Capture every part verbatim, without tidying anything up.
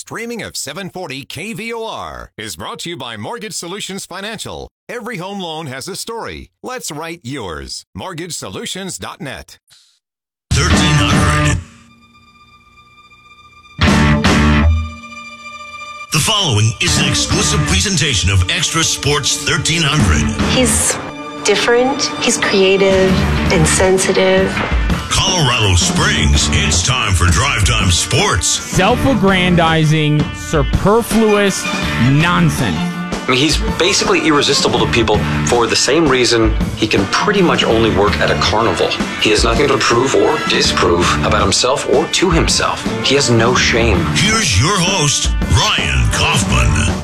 streaming of seven forty K V O R is brought to you by Mortgage Solutions Financial. Every home loan has a story. Let's write yours. mortgage solutions dot net. thirteen hundred. The following is an exclusive presentation of Extra Sports thirteen hundred. He's different, he's creative and sensitive. Colorado Springs, it's time for Drive Time Sports. Self-aggrandizing, superfluous nonsense. I mean, he's basically irresistible to people for the same reason he can pretty much only work at a carnival. He has nothing to prove or disprove about himself or to himself. He has no shame. Here's your host, Ryan Kaufman.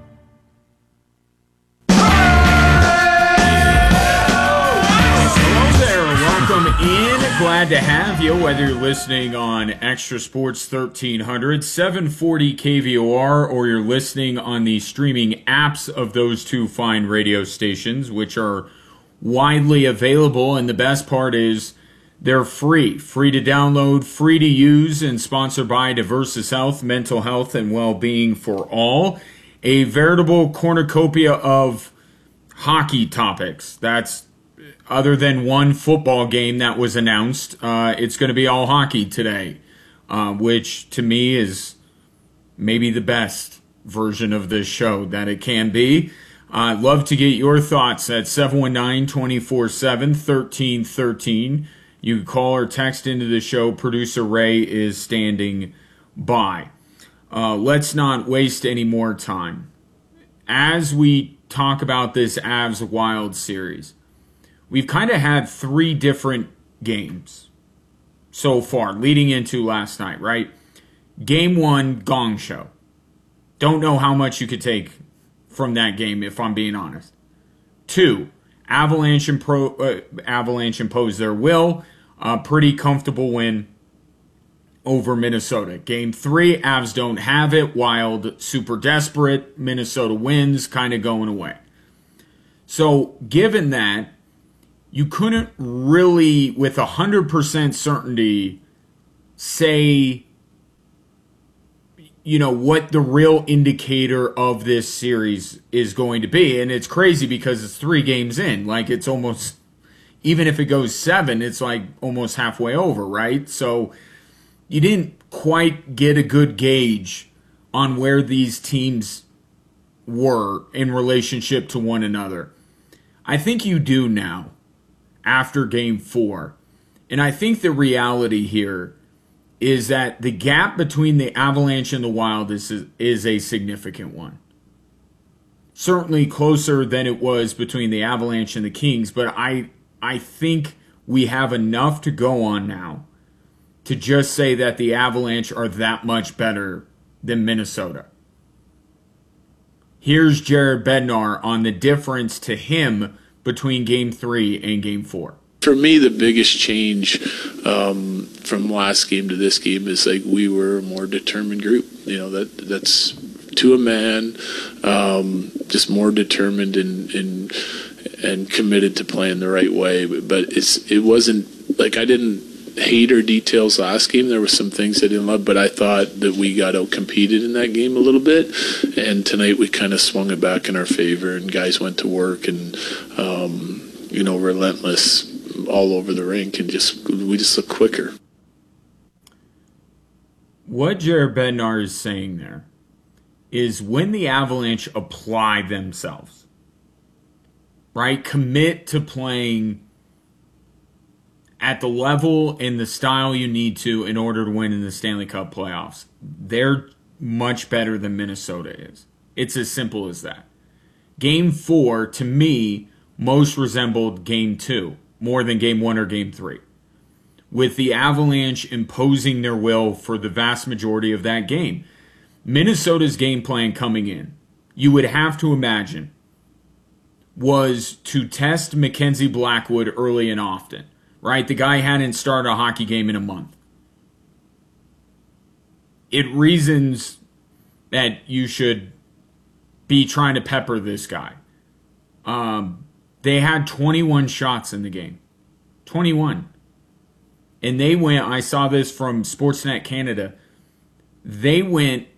In. Glad to have you, whether you're listening on Extra Sports thirteen hundred, seven forty K V O R, or you're listening on the streaming apps of those two fine radio stations, which are widely available. And the best part is they're free. Free to download, free to use, and sponsored by Diversus Health, mental health and well-being for all. A veritable cornucopia of hockey topics. That's other than one football game that was announced, uh, it's going to be all hockey today, uh, which to me is maybe the best version of this show that it can be. I'd love to get your thoughts at seven one nine, two four seven, one three one three. You can call or text into the show. Producer Ray is standing by. Uh, let's not waste any more time. As we talk about this Avs Wild series, we've kind of had three different games so far leading into last night, right? Game one, gong show. Don't know how much you could take from that game, if I'm being honest. Two, Avalanche, impro- uh, Avalanche imposed their will. A pretty comfortable win over Minnesota. Game three, Avs don't have it. Wild super desperate. Minnesota wins, kind of going away. So given that, you couldn't really, with one hundred percent certainty, say, you know, what the real indicator of this series is going to be. And it's crazy because it's three games in. Like, it's almost, even if it goes seven, it's like almost halfway over, right? So you didn't quite get a good gauge on where these teams were in relationship to one another. I think you do now, after game four. And I think the reality here is that the gap between the Avalanche and the Wild is, is a significant one. Certainly closer than it was between the Avalanche and the Kings, but I I think we have enough to go on now to just say that the Avalanche are that much better than Minnesota. Here's Jared Bednar on the difference to him between game three and game four. For me, the biggest change um, from last game to this game is like we were a more determined group. You know, that that's to a man, um, just more determined and, and and committed to playing the right way. But, but it's it wasn't like I didn't hate our details last game. There were some things I didn't love, but I thought that we got out competed in that game a little bit. And tonight we kind of swung it back in our favor, and guys went to work and um, you know, relentless all over the rink, and just we just look quicker. What Jared Bednar is saying there is when the Avalanche apply themselves, right, commit to playing at the level and the style you need to in order to win in the Stanley Cup playoffs, they're much better than Minnesota is. It's as simple as that. Game four, to me, most resembled game two, more than game one or game three, with the Avalanche imposing their will for the vast majority of that game. Minnesota's game plan coming in, you would have to imagine, was to test Mackenzie Blackwood early and often, right? The guy hadn't started a hockey game in a month. It reasons that you should be trying to pepper this guy. Um, they had twenty-one shots in the game. twenty-one. And they went, I saw this from Sportsnet Canada, they went